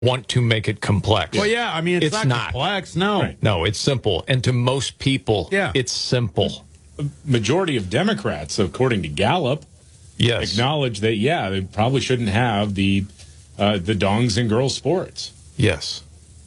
want to make it complex. Well, yeah, I mean, it's not complex. No. Right. No, it's simple. And to most people, it's simple. A majority of Democrats, according to Gallup, acknowledge that, they probably shouldn't have the dongs in girls' sports. Yes.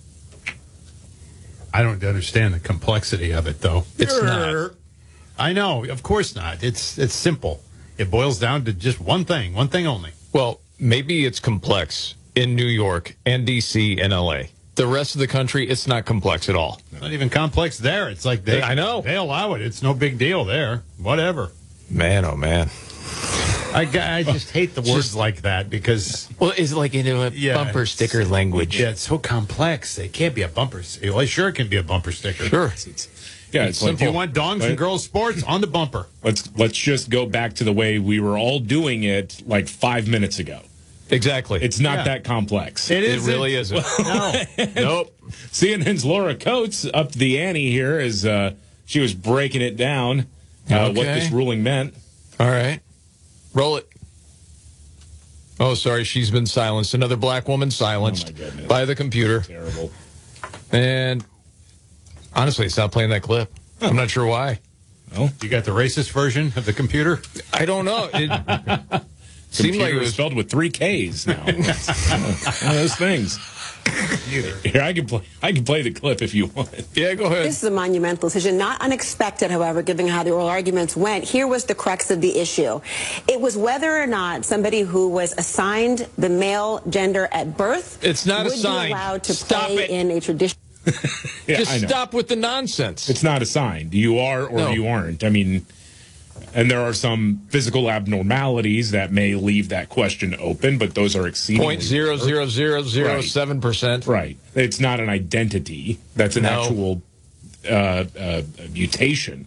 I don't understand the complexity of it, though. It's not. I know. Of course not. It's simple. It boils down to just one thing only. Well, maybe it's complex in New York and D.C. and L.A. The rest of the country, it's not complex at all. It's not even complex there. It's like I know. They allow it. It's no big deal there. Whatever. Man, oh, man. I just hate the words like that because... Well, it's like bumper sticker language. Yeah, it's so complex. It can't be a bumper sticker. Well, sure it can be a bumper sticker. Sure. It's like, if you want dongs and girls sports, on the bumper. Let's just go back to the way we were all doing it like 5 minutes ago. Exactly. It's not that complex. It really isn't. No. Nope. CNN's Laura Coates upped the ante here as she was breaking it down, what this ruling meant. All right. Roll it. Oh, sorry. She's been silenced. Another black woman silenced by the computer. Terrible. And honestly, it's not playing that clip. I'm not sure why. Oh, you got the racist version of the computer? I don't know. It seemed like it was spelled with 3 Ks now. One of those things. Here, I can play the clip if you want. Yeah, go ahead. This is a monumental decision, not unexpected, however, given how the oral arguments went. Here was the crux of the issue. It was whether or not somebody who was assigned the male gender at birth would be allowed to play in a traditional... Just stop with the nonsense. It's not assigned. You are or you aren't. I mean... And there are some physical abnormalities that may leave that question open, but those are exceedingly 0.00007%. Right. It's not an identity. That's an actual mutation.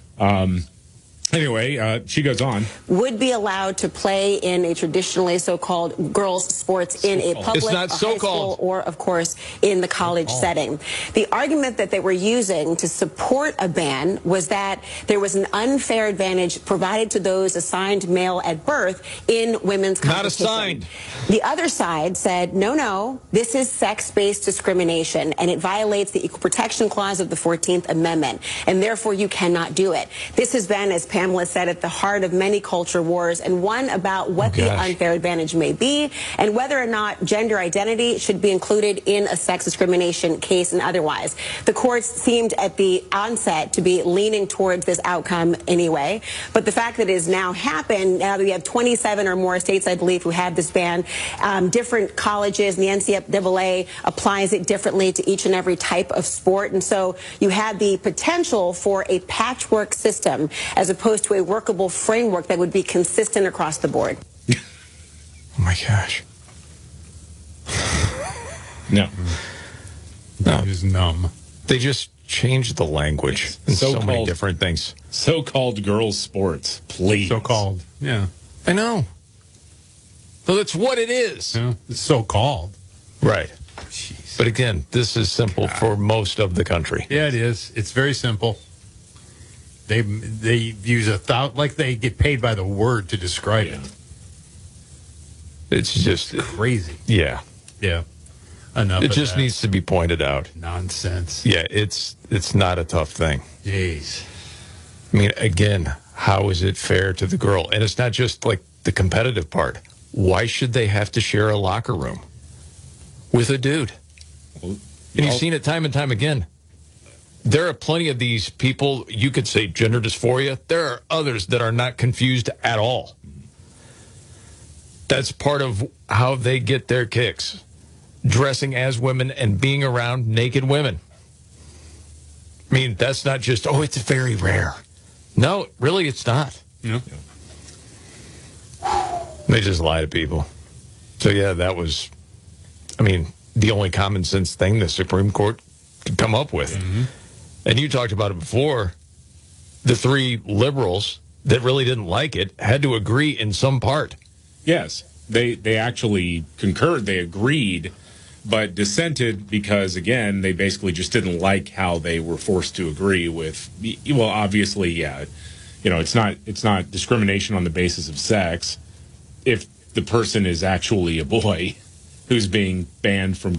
Anyway, she goes on. Would be allowed to play in a traditionally so-called girls' sports in a public high school or, of course, in the college setting. The argument that they were using to support a ban was that there was an unfair advantage provided to those assigned male at birth in women's competition. Not assigned. The other side said, no, this is sex-based discrimination, and it violates the Equal Protection Clause of the 14th Amendment, and therefore you cannot do it. This has been, as Pamela said, at the heart of many culture wars, and one about what the unfair advantage may be and whether or not gender identity should be included in a sex discrimination case and otherwise. The courts seemed at the onset to be leaning towards this outcome anyway, but the fact that it has now happened, now that we have 27 or more states, I believe, who have this ban, different colleges, and the NCAA applies it differently to each and every type of sport, and so you have the potential for a patchwork system as opposed to a workable framework that would be consistent across the board. Oh my gosh. No. That is numb. They just changed the language in so many different things. So-called girls' sports, please. So-called, yeah. I know. So that's what it is. Yeah, it's so-called. Right. Jeez. But again, this is simple for most of the country. Yeah, it is. It's very simple. They use like they get paid by the word to describe it. It's just crazy. Yeah. Yeah. Enough. It just needs to be pointed out. Nonsense. Yeah, it's not a tough thing. Jeez. I mean, again, how is it fair to the girl? And it's not just like the competitive part. Why should they have to share a locker room with a dude? And you've seen it time and time again. There are plenty of these people, you could say gender dysphoria. There are others that are not confused at all. That's part of how they get their kicks. Dressing as women and being around naked women. I mean, that's not just, it's very rare. No, really, it's not. Yeah. They just lie to people. So, yeah, that was, the only common sense thing the Supreme Court could come up with. Mm-hmm. And you talked about it before. The 3 liberals that really didn't like it had to agree in some part. Yes, they actually concurred. They agreed, but dissented because, again, they basically just didn't like how they were forced to agree with. Well, obviously, yeah, it's not discrimination on the basis of sex. If the person is actually a boy, who's being banned from